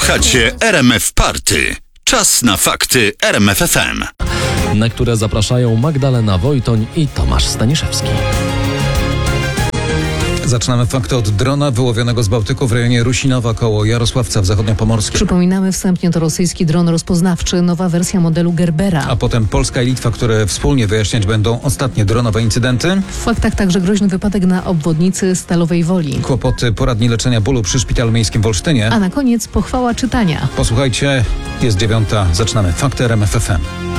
Słuchacie RMF Party. Czas na fakty RMF FM. Na które zapraszają Magdalena Wojtoń i Tomasz Staniszewski. Zaczynamy fakty od drona wyłowionego z Bałtyku w rejonie Rusinowa koło Jarosławca w Zachodniopomorskiem. Przypominamy wstępnie, to rosyjski dron rozpoznawczy, nowa wersja modelu Gerbera. A potem Polska i Litwa, które wspólnie wyjaśniać będą ostatnie dronowe incydenty. W faktach także groźny wypadek na obwodnicy Stalowej Woli. Kłopoty poradni leczenia bólu przy Szpitalu Miejskim w Olsztynie. A na koniec pochwała czytania. Posłuchajcie, jest 9:00, zaczynamy fakty RMF FM.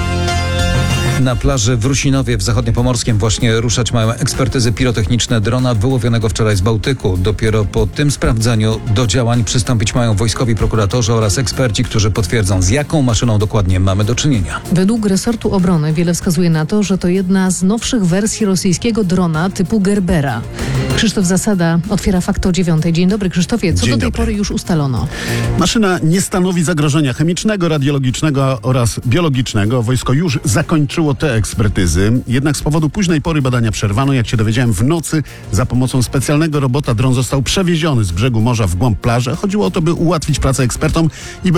Na plaży w Rusinowie w Zachodniopomorskiem właśnie ruszać mają ekspertyzy pirotechniczne drona wyłowionego wczoraj z Bałtyku. Dopiero po tym sprawdzeniu do działań przystąpić mają wojskowi prokuratorzy oraz eksperci, którzy potwierdzą, z jaką maszyną dokładnie mamy do czynienia. Według resortu obrony wiele wskazuje na to, że to jedna z nowszych wersji rosyjskiego drona typu Gerbera. Krzysztof Zasada otwiera fakty o 9:00. Dzień dobry, Krzysztofie. Co do tej pory już ustalono? Maszyna nie stanowi zagrożenia chemicznego, radiologicznego oraz biologicznego. Wojsko już zakończyło te ekspertyzy. Jednak z powodu późnej pory badania przerwano. Jak się dowiedziałem, w nocy za pomocą specjalnego robota dron został przewieziony z brzegu morza w głąb plaży. Chodziło o to, by ułatwić pracę ekspertom i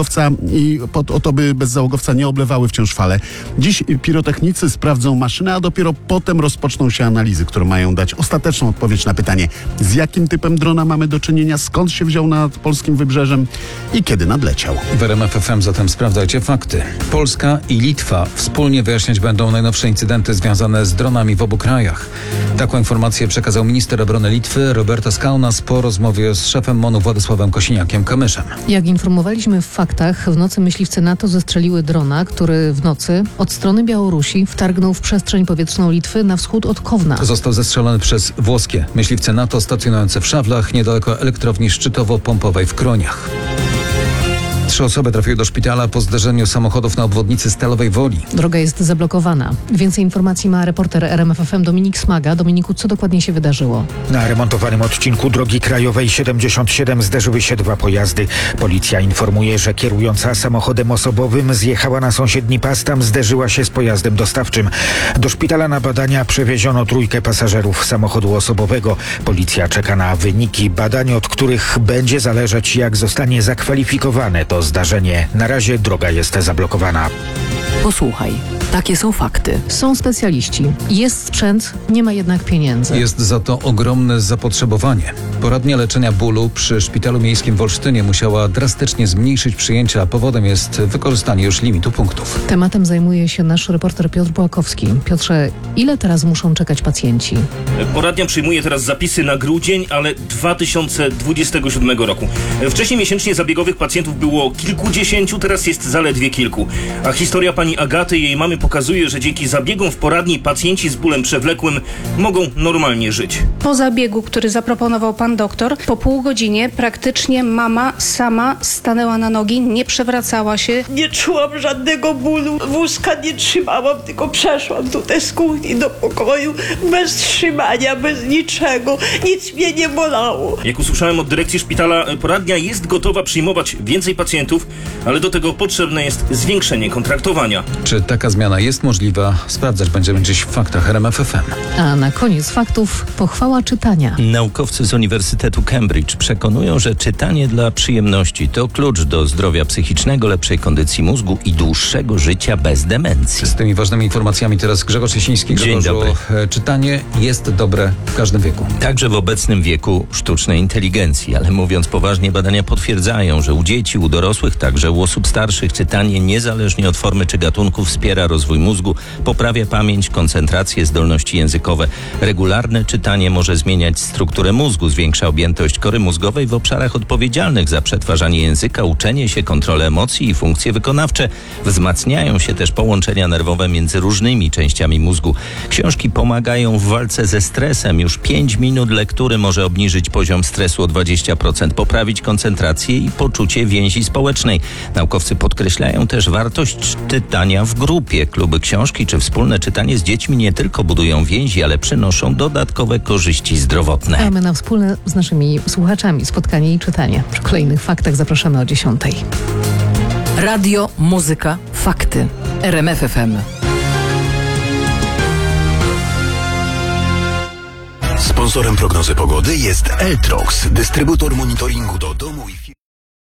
o to, by bez załogowca nie oblewały wciąż fale. Dziś pirotechnicy sprawdzą maszynę, a dopiero potem rozpoczną się analizy, które mają dać ostateczną odpowiedź na pytanie, z jakim typem drona mamy do czynienia, skąd się wziął nad polskim wybrzeżem i kiedy nadleciał. W RMF FM zatem sprawdzajcie fakty. Polska i Litwa wspólnie wyjaśniać będą najnowsze incydenty związane z dronami w obu krajach. Taką informację przekazał minister obrony Litwy Robertas Kaunas po rozmowie z szefem MON-u Władysławem Kosiniakiem-Kamyszem. Jak informowaliśmy w faktach, w nocy myśliwce NATO zestrzeliły drona, który w nocy od strony Białorusi wtargnął w przestrzeń powietrzną Litwy na wschód od Kowna. Został zestrzelony przez włoskie myśliwce NATO stacjonujące w Szawlach, niedaleko elektrowni szczytowo-pompowej w Kroniach. 3 osoby trafiły do szpitala po zderzeniu samochodów na obwodnicy Stalowej Woli. Droga jest zablokowana. Więcej informacji ma reporter RMF FM Dominik Smaga. Dominiku, co dokładnie się wydarzyło? Na remontowanym odcinku drogi krajowej 77 zderzyły się 2 pojazdy. Policja informuje, że kierująca samochodem osobowym zjechała na sąsiedni pas, tam zderzyła się z pojazdem dostawczym. Do szpitala na badania przewieziono 3 pasażerów samochodu osobowego. Policja czeka na wyniki badań, od których będzie zależeć, jak zostanie zakwalifikowane to zdarzenie. Na razie droga jest zablokowana. Posłuchaj, takie są fakty. Są specjaliści, jest sprzęt, nie ma jednak pieniędzy. Jest za to ogromne zapotrzebowanie. Poradnia leczenia bólu przy Szpitalu Miejskim w Olsztynie musiała drastycznie zmniejszyć przyjęcia, a powodem jest wykorzystanie już limitu punktów. Tematem zajmuje się nasz reporter Piotr Błakowski. Piotrze, ile teraz muszą czekać pacjenci? Poradnia przyjmuje teraz zapisy na grudzień, ale 2027 roku. Wcześniej miesięcznie zabiegowych pacjentów było kilkudziesięciu, teraz jest zaledwie kilku. A historia pani Agaty i jej mamy pokazuje, że dzięki zabiegom w poradni pacjenci z bólem przewlekłym mogą normalnie żyć. Po zabiegu, który zaproponował pan doktor, po pół godzinie praktycznie mama sama stanęła na nogi, nie przewracała się. Nie czułam żadnego bólu, wózka nie trzymałam, tylko przeszłam tutaj z kuchni do pokoju bez trzymania, bez niczego. Nic mnie nie bolało. Jak usłyszałem od dyrekcji szpitala, poradnia jest gotowa przyjmować więcej pacjentów, ale do tego potrzebne jest zwiększenie kontraktowania. Czy taka zmiana jest możliwa? Sprawdzać będziemy dziś w faktach RMF FM. A na koniec faktów pochwała czytania. Naukowcy z Uniwersytetu Cambridge przekonują, że czytanie dla przyjemności to klucz do zdrowia psychicznego, lepszej kondycji mózgu i dłuższego życia bez demencji. Z tymi ważnymi informacjami teraz Grzegorz Jasiński. Dzień dobry. Czytanie jest dobre w każdym wieku. Także w obecnym wieku sztucznej inteligencji, ale mówiąc poważnie, badania potwierdzają, że u dzieci, u dorosłych, także u osób starszych czytanie niezależnie od formy czy gatunku wspiera rozwój mózgu, poprawia pamięć, koncentrację, zdolności językowe. Regularne czytanie może zmieniać strukturę mózgu, zwiększa objętość kory mózgowej w obszarach odpowiedzialnych za przetwarzanie języka, uczenie się, kontrolę emocji i funkcje wykonawcze. Wzmacniają się też połączenia nerwowe między różnymi częściami mózgu. Książki pomagają w walce ze stresem. Już 5 minut lektury może obniżyć poziom stresu o 20%, poprawić koncentrację i poczucie więzi społecznej. Naukowcy podkreślają też wartość czytania w grupie. Kluby książki czy wspólne czytanie z dziećmi nie tylko budują więzi, ale przynoszą dodatkowe korzyści zdrowotne. A my na wspólne z naszymi słuchaczami spotkanie i czytanie. Przy kolejnych faktach zapraszamy o 10:00. Radio, muzyka, fakty. RMF FM. Sponsorem prognozy pogody jest Eltrox, dystrybutor monitoringu do domu i firm.